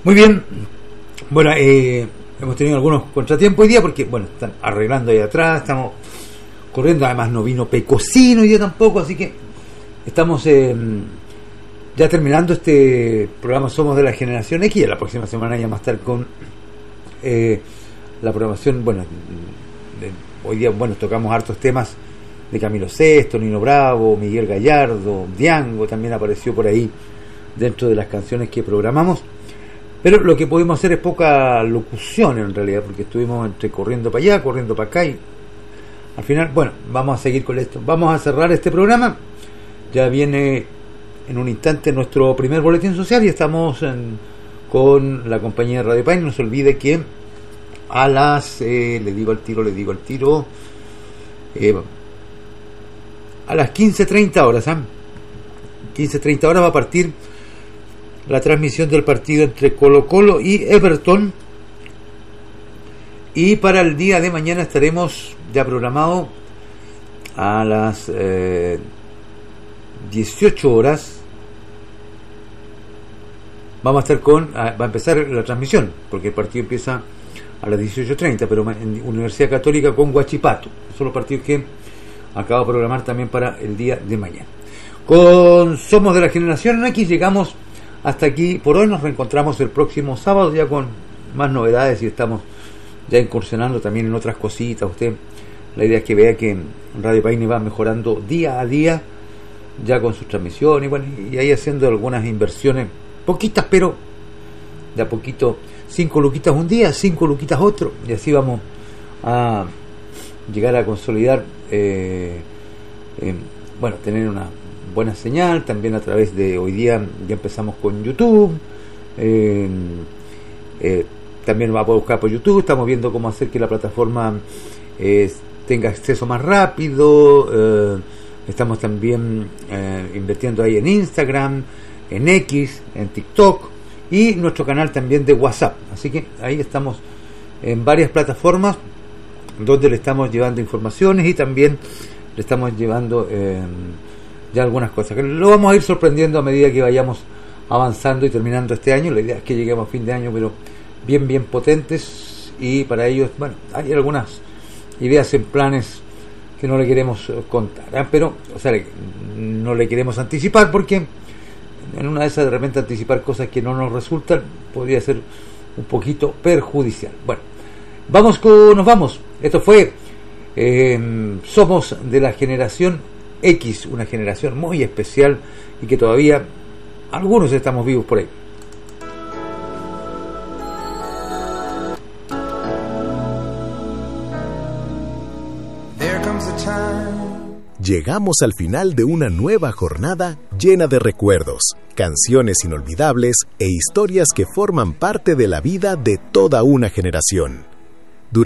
Muy bien. Bueno, hemos tenido algunos contratiempos hoy día porque, bueno, están arreglando ahí atrás, estamos corriendo, además no vino Pecosino hoy día tampoco, así que estamos ya terminando este programa Somos de la Generación X. Y la próxima semana ya vamos a estar con la programación. Bueno, hoy día, bueno, tocamos hartos temas de Camilo Sesto, Nino Bravo, Miguel Gallardo, Diango también apareció por ahí dentro de las canciones que programamos. Pero lo que pudimos hacer es poca locución en realidad, porque estuvimos entre corriendo para allá, corriendo para acá, y al final, bueno, vamos a seguir con esto. Vamos a cerrar este programa. Ya viene en un instante nuestro primer boletín social y estamos con la compañía de Radio Paine. No se olvide que a las, le digo al tiro, a las 15:30 horas, 15:30 horas va a partir la transmisión del partido entre Colo-Colo y Everton. Y para el día de mañana estaremos ya programado a las 18 horas. Vamos a estar va a empezar la transmisión, porque el partido empieza a las 18:30, pero en Universidad Católica con Huachipato. Esos son los partidos que acabo de programar también para el día de mañana. Con Somos de la Generación X llegamos hasta aquí por hoy. Nos reencontramos el próximo sábado ya con más novedades y estamos ya incursionando también en otras cositas. La idea es que vea que Radio Paine va mejorando día a día ya con sus transmisiones, bueno, y ahí haciendo algunas inversiones poquitas, pero de a poquito, 5 luquitas un día, 5 luquitas otro, y así vamos a llegar a consolidar bueno, tener una buena señal también a través de, hoy día ya empezamos con YouTube, también va a poder buscar por YouTube. Estamos viendo cómo hacer que la plataforma tenga acceso más rápido. Estamos también invirtiendo ahí en Instagram, en X, en TikTok y nuestro canal también de WhatsApp. Así que ahí estamos en varias plataformas donde le estamos llevando informaciones y también le estamos llevando ya algunas cosas que lo vamos a ir sorprendiendo a medida que vayamos avanzando y terminando este año. La idea es que lleguemos a fin de año pero bien potentes, y para ellos, bueno, hay algunas ideas en planes que no le queremos contar, pero, o sea, no le queremos anticipar, porque en una de esas, de repente, anticipar cosas que no nos resultan podría ser un poquito perjudicial. Bueno, nos vamos. Esto fue Somos de la Generación X, una generación muy especial y que todavía algunos estamos vivos por ahí. Llegamos al final de una nueva jornada llena de recuerdos, canciones inolvidables e historias que forman parte de la vida de toda una generación.